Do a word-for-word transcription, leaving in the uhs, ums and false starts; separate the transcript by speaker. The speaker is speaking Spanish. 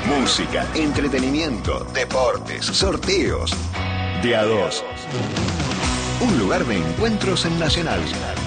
Speaker 1: Música, entretenimiento, deportes, sorteos. De a dos. Un lugar de encuentros en Nacional.